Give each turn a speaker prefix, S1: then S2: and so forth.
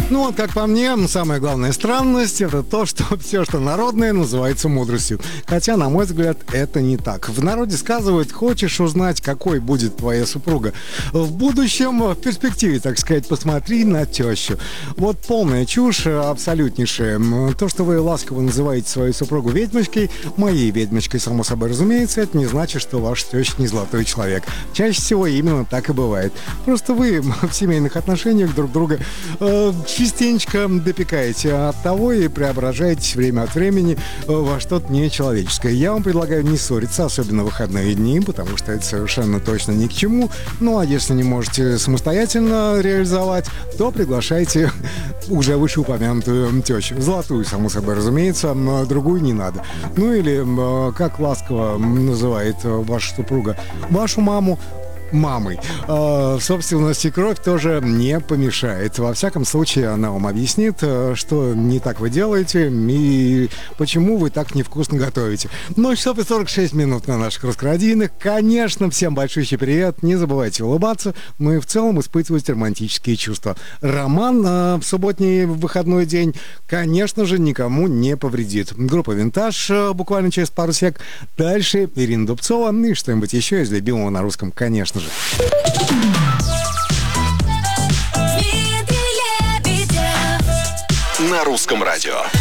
S1: Ну вот, как по мне, самая главная странность — это то, что все, что народное, называется мудростью. Хотя, на мой взгляд, это не так. В народе сказывают: хочешь узнать, какой будет твоя супруга в будущем, в перспективе, так сказать, посмотри на тещу. Вот полная чушь, абсолютнейшая. То, что вы ласково называете свою супругу ведьмочкой, моей ведьмочкой, само собой разумеется, это не значит, что ваш теща не золотой человек. Чаще всего именно так и бывает. Просто вы в семейных отношениях друг друга частенько допекаете, от того и преображаетесь время от времени во что-то нечеловеческое. Я вам предлагаю не ссориться, особенно в выходные дни, потому что это совершенно точно ни к чему. Ну, а если не можете самостоятельно реализовать, то приглашайте уже вышеупомянутую тещу. Золотую, само собой разумеется, другую не надо. Ну или, как ласково называет ваша супруга вашу маму, мамой. Собственно, свекровь тоже не помешает. Во всяком случае, она вам объяснит, что не так вы делаете и почему вы так невкусно готовите. Ну, часов и 46 минут на наших русскородийных. Конечно, всем большущий привет. Не забывайте улыбаться. Ну и в целом испытывать романтические чувства. Роман в субботний выходной день, конечно же, никому не повредит. Группа «Винтаж» буквально через пару сек. Дальше Ирина Дубцова и что-нибудь еще из любимого на русском, конечно же.
S2: На русском радио.